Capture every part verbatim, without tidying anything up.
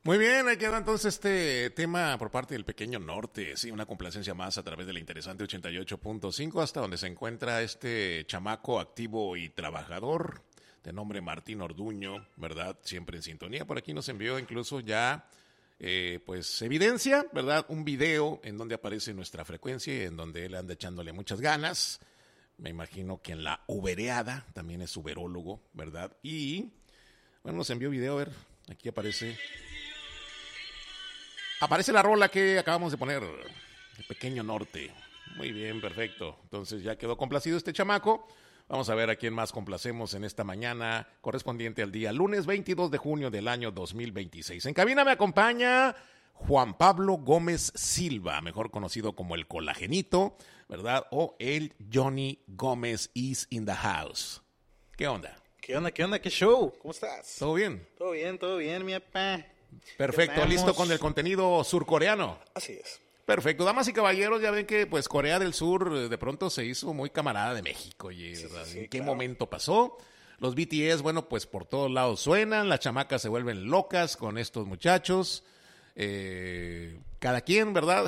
Muy bien, ahí queda entonces este tema por parte del Pequeño Norte, sí, una complacencia más a través de la interesante ochenta y ocho punto cinco, hasta donde se encuentra este chamaco activo y trabajador de nombre Martín Orduño, ¿verdad? Siempre en sintonía. Por aquí nos envió incluso ya, eh, pues, evidencia, ¿verdad? Un video en donde aparece nuestra frecuencia y en donde él anda echándole muchas ganas. Me imagino que en la ubereada, también es uberólogo, ¿verdad? Y, bueno, nos envió video, a ver, aquí aparece... Aparece la rola que acabamos de poner, el Pequeño Norte. Muy bien, perfecto. Entonces ya quedó complacido este chamaco. Vamos a ver a quién más complacemos en esta mañana correspondiente al día lunes veintidós de junio del año dos mil veintiséis. En cabina me acompaña Juan Pablo Gómez Silva, mejor conocido como el Colagenito, ¿verdad? O el Johnny Gómez is in the house. ¿Qué onda? ¿Qué onda, qué onda, qué show? ¿Cómo estás? ¿Todo bien? Todo bien, todo bien, mi papá. Perfecto, listo con el contenido surcoreano. Así es. Perfecto, damas y caballeros, ya ven que pues Corea del Sur de pronto se hizo muy camarada de México. Oye, Sí, sí, sí, ¿en qué claro. momento pasó? Los B T S, bueno, pues por todos lados suenan, las chamacas se vuelven locas con estos muchachos. Eh, cada quien, ¿verdad?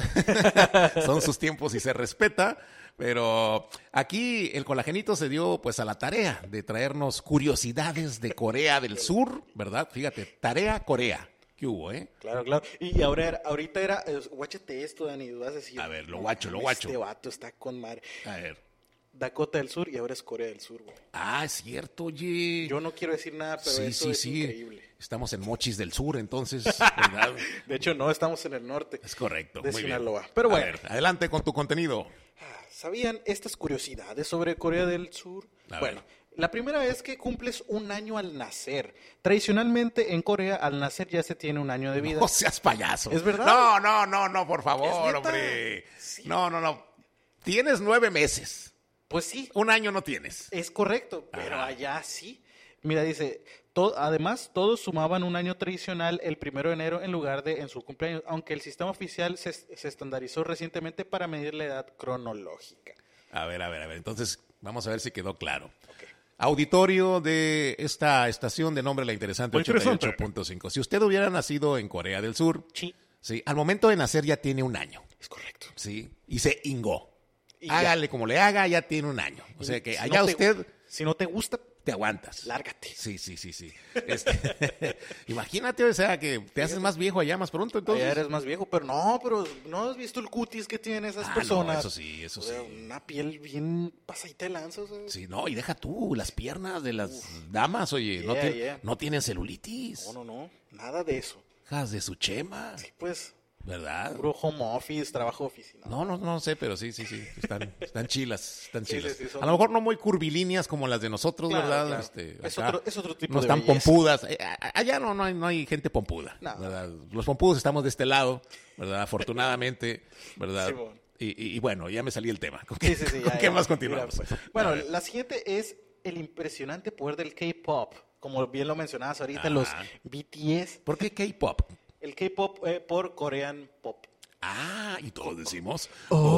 Son sus tiempos y se respeta. Pero aquí el Colagenito se dio pues a la tarea de traernos curiosidades de Corea del Sur, ¿verdad? Fíjate, tarea Corea. ¿Qué hubo, eh? Claro, claro. Y ahora era, ahorita era, eh, guáchate esto, Dani, vas a decir. A ver, lo "No guacho, lo mames, guacho". Este vato está con madre. A ver. Dakota del Sur y ahora es Corea del Sur, güey. Ah, es cierto, oye. Yo no quiero decir nada, pero sí, eso sí, es sí. increíble. Estamos en Mochis del Sur, entonces, ¿verdad? De hecho, no, estamos en el norte. Es correcto. De muy Sinaloa. bien. Pero A bueno. ver, adelante con tu contenido. ¿Sabían estas curiosidades sobre Corea del Sur? A bueno, ver. la primera es que cumples un año al nacer. Tradicionalmente en Corea al nacer ya se tiene un año de vida. No seas payaso. ¿Es verdad? No, no, no, no, por favor, ¿Es neta? hombre. Sí. No, no, no. Tienes nueve meses. Pues sí, Un año no tienes. es correcto, pero Ah. allá sí. Mira, dice, to- además todos sumaban un año tradicional el primero de enero en lugar de en su cumpleaños, aunque el sistema oficial se, se estandarizó recientemente para medir la edad cronológica. A ver, a ver, a ver. Entonces, vamos a ver si quedó claro. Ok. Auditorio de esta estación de nombre La Interesante Muy ochenta y interesante. ocho punto cinco. Si usted hubiera nacido en Corea del Sur, Sí, sí, al momento de nacer ya tiene un año, es correcto. sí, y se ingó. Y ya. Hágale como le haga, ya tiene un año. O sea que Si allá no te- usted Si no te gusta, te aguantas. lárgate. Sí, sí, sí, sí. Este, imagínate, o sea, que te haces más viejo allá más pronto, entonces. Allá eres más viejo, pero no, pero ¿no has visto el cutis que tienen esas Ah, no, personas? eso sí, eso O sea, sí. una piel bien pasadita de lanza, o sea. Sí, no, y deja tú, las piernas de las damas, oye, no, Yeah, tien- yeah. no tienen celulitis. No, no, no, nada de eso. Hijas de su chema, Sí, pues, ¿verdad? puro home office, trabajo de oficina. No, no, no sé, pero sí, sí, sí. Están, están chilas, están Sí, chilas. sí, sí, son- A lo mejor no muy curvilíneas como las de nosotros, Claro, ¿verdad? claro. Este, Es acá otro- es otro tipo no de están belleza. pompudas. Eh, a- allá no, no, hay, no hay gente pompuda, No. ¿verdad? Los pompudos estamos de este lado, ¿verdad? Afortunadamente, ¿verdad? Simón. Y, y- y bueno, ya me salí el tema. ¿Con Sí, qué, sí, sí. con ya, qué ya. más continuamos? Mira, pues. A Bueno, ver. la siguiente es el impresionante poder del K-pop. Como bien lo mencionabas ahorita, Ajá. los B T S. ¿Por qué K-pop? El K-pop eh, por Korean Pop. Ah, y todos decimos.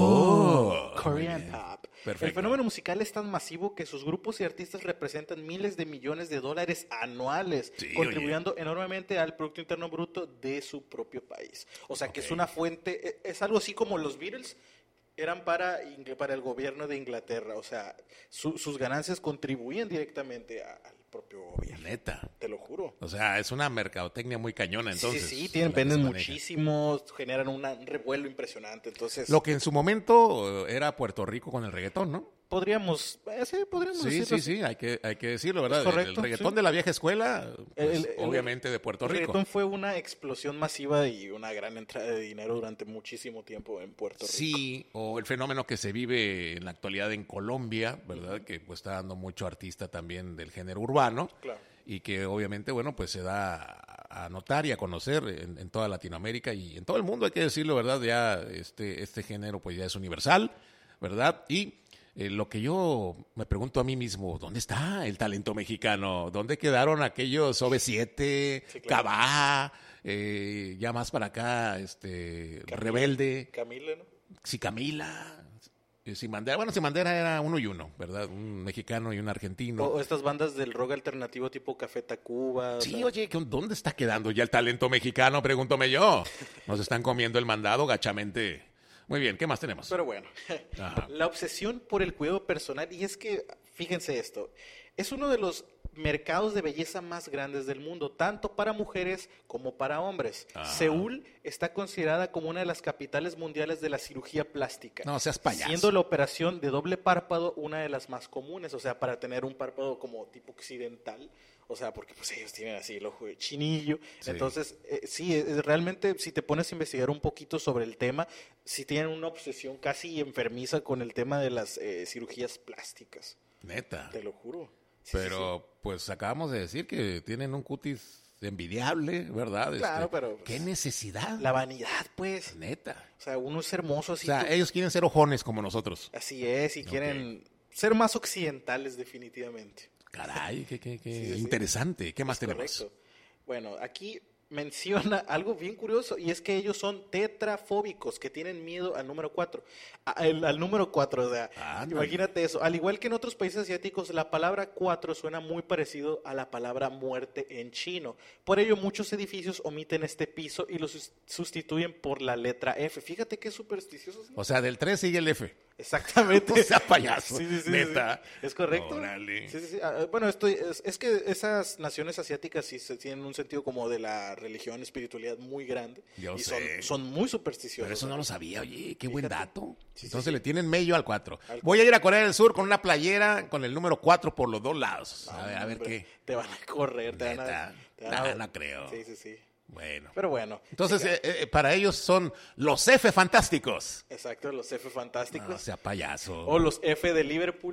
Oh, muy Korean bien. Pop. Perfecto. El fenómeno musical es tan masivo que sus grupos y artistas representan miles de millones de dólares anuales, Sí, contribuyendo enormemente al Producto Interno Bruto de su propio país. O sea, que Ok. es una fuente, e- es algo así como los Beatles eran para, Ingl- para el gobierno de Inglaterra. O sea, su- sus ganancias contribuyen directamente a- al propio gobierno. Neta. Te lo juro. O sea, es una mercadotecnia muy cañona, entonces. sí, sí, sí, tienen, la que venden se maneja. muchísimos, generan una- un revuelo impresionante. Entonces, Lo que en su momento eh, era Puerto Rico con el reggaetón, ¿no? podríamos, eh, sí, podríamos Sí, decirlo sí, así. sí, hay que, hay que decirlo, ¿verdad? Es El- correcto, el reggaetón sí. de la vieja escuela, pues, El- el- obviamente de Puerto El Rico. reggaetón fue una explosión masiva y una gran entrada de dinero durante muchísimo tiempo en Puerto Rico. Sí, o el fenómeno que se vive en la actualidad en Colombia, ¿verdad? Que pues está dando mucho artista también del género urbano. Claro. Y que obviamente, bueno, pues se da a a notar y a conocer en, en toda Latinoamérica y en todo el mundo, hay que decirlo, ¿verdad? Ya este, este género pues ya es universal, ¿verdad? Y eh, lo que yo me pregunto a mí mismo, ¿dónde está el talento mexicano? ¿Dónde quedaron aquellos O V siete, Sí, claro. Cabá, eh, ya más para acá, este, Camila. Rebelde, Camila, ¿no? sí, Camila? Y Sin Bandera, bueno, Sin Bandera era uno y uno, ¿verdad? Un mexicano y un argentino. O, o estas bandas del rock alternativo tipo Café Tacuba. o Sí, sea, oye, ¿qué- ¿dónde está quedando ya el talento mexicano? Pregúntome yo. Nos están comiendo el mandado gachamente. Muy bien, ¿qué más tenemos? Pero bueno, Ajá. la obsesión por el cuidado personal, y es que, fíjense esto, es uno de los mercados de belleza más grandes del mundo, tanto para mujeres como para hombres. Ah. Seúl está considerada como una de las capitales mundiales de la cirugía plástica. No seas payaso. Siendo la operación de doble párpado una de las más comunes, o sea, para tener un párpado como tipo occidental, o sea, porque pues ellos tienen así el ojo de chinillo. Sí. Entonces, eh, sí, es- realmente si te pones a investigar un poquito sobre el tema, sí tienen una obsesión casi enfermiza con el tema de las eh, cirugías plásticas, Neta. te lo juro. Sí, sí, Pero, pues acabamos de decir que tienen un cutis envidiable, ¿verdad? Claro, Este, pero, pues, ¿Qué necesidad? sí. La vanidad, pues. Neta. O sea, uno es hermoso O así. sea, tú- ellos quieren ser ojones como nosotros. Así es, y quieren ser más occidentales definitivamente. Caray, qué, qué, qué Sí, sí, sí. interesante. ¿Qué más Es tenemos? correcto. Bueno, aquí menciona algo bien curioso y es que ellos son tetrafóbicos, que tienen miedo al número cuatro. Al, al número cuatro, o sea, Ándale. imagínate eso. Al igual que en otros países asiáticos, la palabra cuatro suena muy parecido a la palabra muerte en chino. Por ello, muchos edificios omiten este piso y lo sus- sustituyen por la letra F. Fíjate qué supersticioso. ¿Sí? O sea, del tres sigue el F. Exactamente. O sea, payaso. Sí, sí, sí, Neta. sí. ¿Es correcto? Órale. Sí, sí, sí. Ah, bueno, estoy, es, es que esas naciones asiáticas sí se tienen un sentido como de la religión, espiritualidad muy grande. Yo y sé. Son, son muy supersticiosos. Pero eso no lo sabía, oye, qué buen Fíjate. dato. Sí, sí, Entonces sí. le tienen mello al cuatro. Al Voy a ir a Corea del Sur con una playera con el número cuatro por los dos lados. A ver, a ver Hombre, qué. Te van a correr, te van a... Neta. te van a- Nah, no creo. Sí, sí, sí. Bueno. Pero bueno. Entonces, siga. eh, eh, para ellos son los F fantásticos. Exacto, los F fantásticos. No sea payaso. O los F de Liverpool.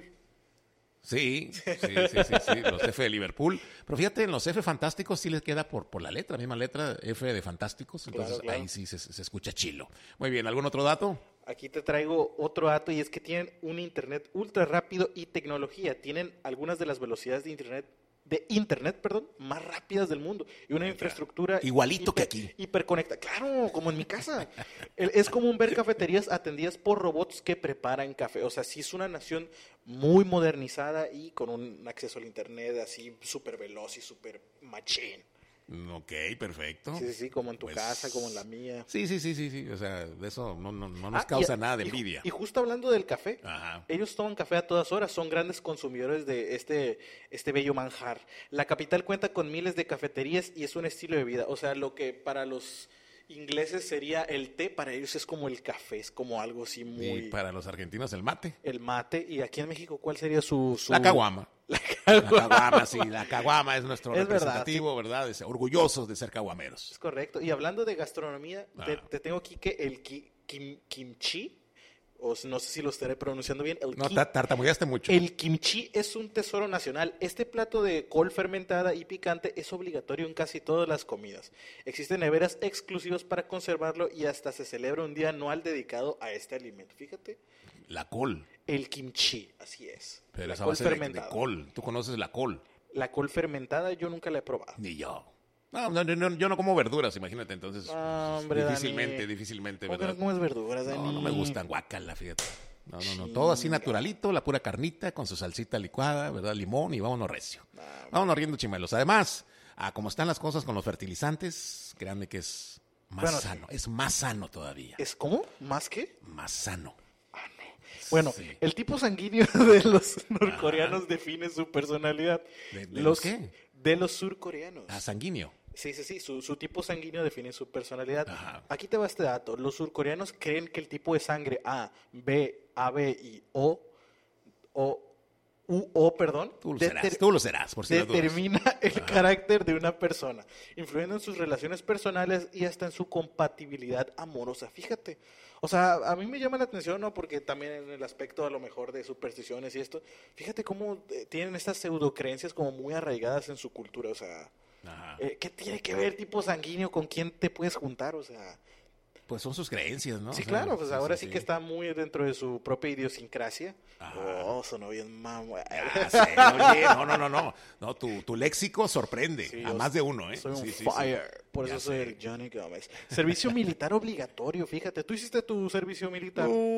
Sí, sí, sí, sí, sí, los F de Liverpool. Pero fíjate, en los F fantásticos sí les queda por, por la letra, la misma letra, F de fantásticos. Entonces Claro, claro. ahí sí se, se escucha chilo. Muy bien, ¿algún otro dato? Aquí te traigo otro dato y es que tienen un internet ultra rápido y tecnología. Tienen algunas de las velocidades de internet de internet, perdón, más rápidas del mundo y una infraestructura Igualito que hiper- aquí. hiperconecta. Claro, como en mi casa. El- Es común ver cafeterías atendidas por robots que preparan café. O sea, sí es una nación muy modernizada y con un acceso al internet así súper veloz y súper machín. Ok, perfecto. Sí, sí, sí, como en tu Pues, casa, como en la mía. Sí, sí, sí, sí, sí. O sea, de eso no, no, no nos Ah, causa y- nada de y- envidia. Y justo hablando del café, Ajá. ellos toman café a todas horas, son grandes consumidores de este, este bello manjar. La capital cuenta con miles de cafeterías y es un estilo de vida. O sea, lo que para los ingleses sería el té, para ellos es como el café, es como algo así muy... Y para los argentinos el mate. El mate. Y aquí en México, ¿cuál sería su...? su... La caguama. La La caguama. caguama, sí, la caguama es nuestro Es verdad, representativo, ¿verdad? Es- orgullosos de ser caguameros. Es correcto. Y hablando de gastronomía, te, Ah. te tengo aquí que el ki- kim- kimchi, o no sé si lo estaré pronunciando bien, el No, ki- ta- tartamudeaste mucho. El kimchi es un tesoro nacional. Este plato de col fermentada y picante es obligatorio en casi todas las comidas. Existen neveras exclusivas para conservarlo y hasta se celebra un día anual dedicado a este alimento. Fíjate, La col. el kimchi, así es. Pero la esa col base de, de fermentada. col. Tú conoces la col. La col fermentada yo nunca la he probado. Ni yo. No, no, no, yo no como verduras, imagínate, entonces. Ah, hombre, difícilmente, Dani. difícilmente, ¿Cómo que ¿verdad? no comes verduras, Dani? No, no me gustan, guacala, fíjate. No, no, no, todo así Chinga. naturalito, la pura carnita con su salsita licuada, ¿verdad? Limón y vámonos recio. Ah, Vámonos riendo chimelos. Además, a como están las cosas con los fertilizantes, créanme que es más Bueno, sano, es más sano todavía. ¿Es cómo? ¿Más qué? Más sano. Bueno, Sí. el tipo sanguíneo de los norcoreanos define su personalidad. ¿De- de los los qué? De los surcoreanos. Ah, sanguíneo. Sí, sí, sí, su, su tipo sanguíneo define su personalidad. Ajá. Aquí te va este dato. Los surcoreanos creen que el tipo de sangre A, B, A B y O, o U O, perdón, Tú lo deter- serás, tú lo serás, por si las dudas. determina el carácter de una persona, influyendo en sus relaciones personales y hasta en su compatibilidad amorosa. Fíjate, o sea, a mí me llama la atención, ¿no? Porque también en el aspecto a lo mejor de supersticiones y esto, fíjate cómo eh, tienen estas pseudocreencias como muy arraigadas en su cultura, o sea, Ajá. eh, ¿qué tiene que ver tipo sanguíneo con quién te puedes juntar? O sea, Pues son sus creencias, ¿no? sí, O sea, claro, pues ahora sí, que está muy dentro de su propia idiosincrasia. Ajá. Oh, sonó bien mamá. Ya sé, oye, no, no, no, no. No, tu, tu léxico sorprende Sí, a yo más de uno, ¿eh? Soy un Sí, sí, sí. fire. Por Ya eso soy sé. el Johnny Gómez. Servicio militar obligatorio, fíjate. ¿Tú hiciste tu servicio militar? Uh,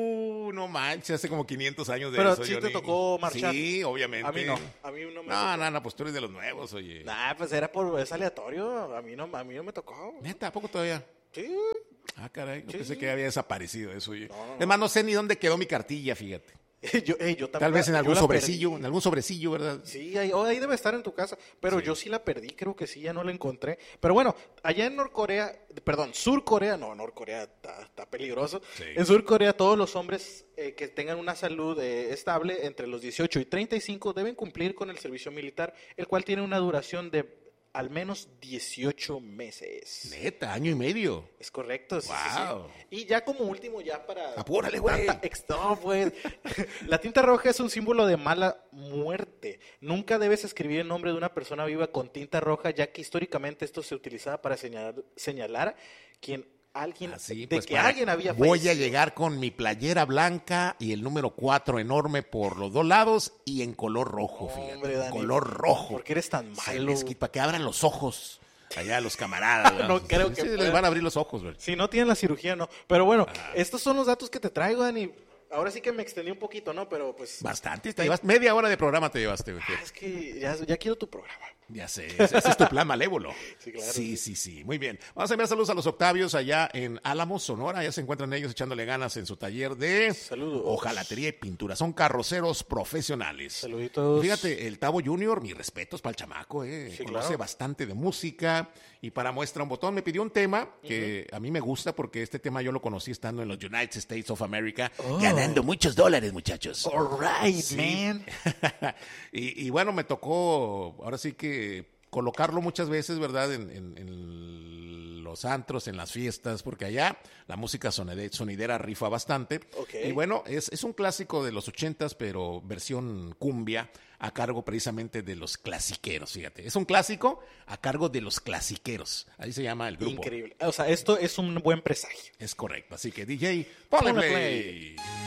Uh, no manches, hace como quinientos años de Pero eso. sí Johnny. te tocó marchar. Sí, obviamente. A mí no, a mí no me No, tocó. no, no, pues tú eres de los nuevos, oye. Nah, pues era por, es aleatorio, a mí no, a mí no me tocó. Neta, ¿a poco todavía? Sí, Ah, caray, yo Sí. pensé que había desaparecido eso, oye. No, no, no. Es más, no sé ni dónde quedó mi cartilla, fíjate. yo, ey, yo también Tal vez en la- yo algún la sobrecillo, perdí. en algún sobrecillo, ¿verdad? Sí, ahí, oh, ahí debe estar en tu casa, pero Sí. yo sí la perdí, creo que sí, ya no la encontré. Pero bueno, allá en Norcorea, perdón, Surcorea, no, Norcorea está, está peligroso. Sí. En Surcorea todos los hombres eh, que tengan una salud eh, estable entre los dieciocho y treinta y cinco deben cumplir con el servicio militar, el cual tiene una duración de al menos dieciocho meses. Neta, año y medio. Es correcto, sí, sí, Wow. sí. Y ya como último, ya para... Apúrale, güey. tanta ex- No, güey. La tinta roja es un símbolo de mala muerte. Nunca debes escribir el nombre de una persona viva con tinta roja, ya que históricamente esto se utilizaba para señalar, señalar quien alguien, Así, de pues que para- alguien había voy a fallecido. llegar con mi playera blanca y el número cuatro enorme por los dos lados y en color rojo, fíjate. Hombre, en Dani, color rojo. ¿por qué eres tan Se malo? les quita, para que abran los ojos allá los camaradas. ¿verdad? No creo Sí, que sí, les pueda. van a abrir los ojos, güey. Si no tienen la cirugía, no. Pero bueno, Ah. estos son los datos que te traigo, Dani. Ahora sí que me extendí un poquito, ¿no? Pero pues... Bastante, te llevas media hora de programa te llevaste, güey. Ah, es que ya, ya quiero tu programa. Ya sé, ese, ese es tu plan malévolo. Sí, claro, sí, sí. sí, sí, muy bien. Vamos a enviar saludos a los Octavios allá en Álamos, Sonora. Ya se encuentran ellos echándole ganas en su taller de Saludos. hojalatería y pintura. Son carroceros profesionales. Saluditos. Fíjate, el Tavo Junior, mis respetos para el chamaco, eh. Sí, Conoce claro. bastante de música y para muestra un botón me pidió un tema que a mí me gusta porque este tema yo lo conocí estando en los United States of America, Oh. ganando muchos dólares, muchachos. All right, Sí. man. y, y bueno, me tocó, ahora sí que colocarlo muchas veces, ¿verdad? En, en- en los antros, en las fiestas, porque allá la música sonide- sonidera rifa bastante. Ok. Y bueno, es, es un clásico de los ochentas, pero versión cumbia, a cargo precisamente de los clasiqueros, fíjate. Es un clásico a cargo de los clasiqueros. Ahí se llama el grupo. Increíble. O sea, esto es un buen presagio. Es correcto. Así que D J, ponle Ponle play.